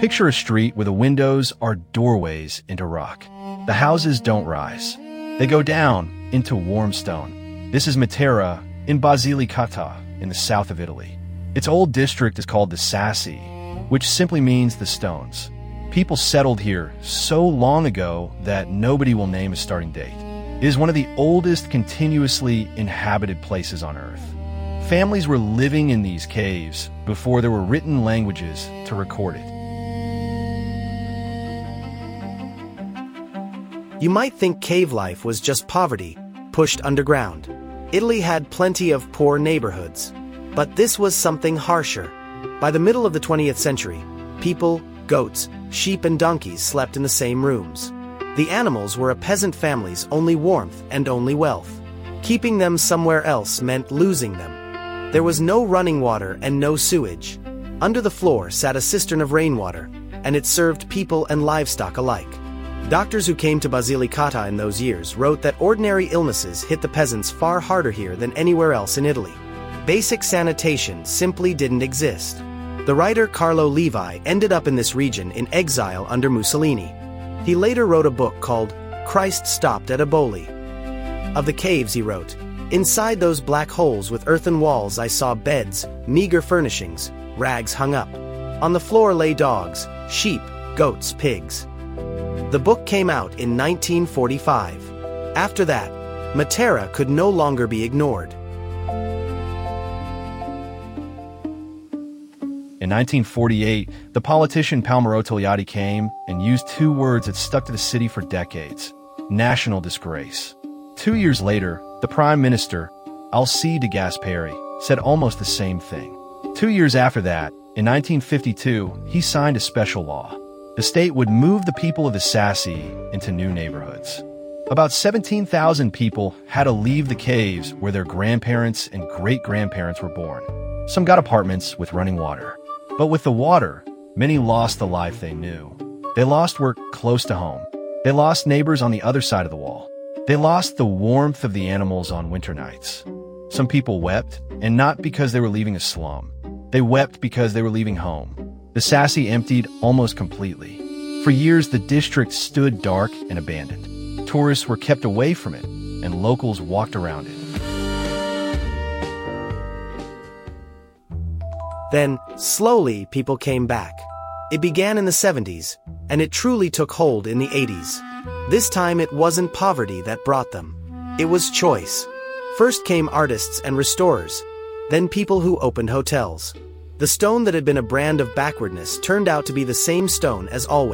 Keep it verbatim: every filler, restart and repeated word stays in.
Picture a street where the windows are doorways into rock. The houses don't rise. They go down into warm stone. This is Matera in Basilicata in the south of Italy. Its old district is called the Sassi, which simply means the stones. People settled here so long ago that nobody will name a starting date. It is one of the oldest continuously inhabited places on Earth. Families were living in these caves before there were written languages to record it. You might think cave life was just poverty, pushed underground. Italy had plenty of poor neighborhoods. But this was something harsher. By the middle of the twentieth century, people, goats, sheep and donkeys slept in the same rooms. The animals were a peasant family's only warmth and only wealth. Keeping them somewhere else meant losing them. There was no running water and no sewage. Under the floor sat a cistern of rainwater, and it served people and livestock alike. Doctors who came to Basilicata in those years wrote that ordinary illnesses hit the peasants far harder here than anywhere else in Italy. Basic sanitation simply didn't exist. The writer Carlo Levi ended up in this region in exile under Mussolini. He later wrote a book called Christ Stopped at Eboli. Of the caves, he wrote, "Inside those black holes with earthen walls I saw beds, meager furnishings, rags hung up. On the floor lay dogs, sheep, goats, pigs." The book came out in nineteen forty-five. After that, Matera could no longer be ignored. In nineteen forty-eight, the politician Palmiro Togliatti came and used two words that stuck to the city for decades: national disgrace. Two years later, the Prime Minister, Alcide de Gasperi, said almost the same thing. Two years after that, in nineteen fifty-two, he signed a special law. The state would move the people of the Sassi into new neighborhoods. About seventeen thousand people had to leave the caves where their grandparents and great-grandparents were born. Some got apartments with running water. But with the water, many lost the life they knew. They lost work close to home. They lost neighbors on the other side of the wall. They lost the warmth of the animals on winter nights. Some people wept, and not because they were leaving a slum. They wept because they were leaving home. The Sassi emptied almost completely. For years, the district stood dark and abandoned. Tourists were kept away from it, and locals walked around it. Then, slowly, people came back. It began in the seventies, and it truly took hold in the eighties. This time it wasn't poverty that brought them. It was choice. First came artists and restorers, then people who opened hotels. The stone that had been a brand of backwardness turned out to be the same stone as always.